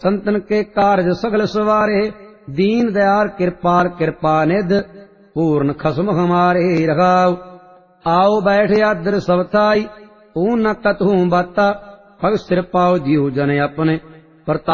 संतन के कारज सगल सवारे, दीन दयाल कृपाल कृपा निध, पूर्ण खसम हमारे रघाव। आओ बैठ आदर सब थाई, ऊ न कतहूँ बाता, पग सिर पाओ जीव जन अपने।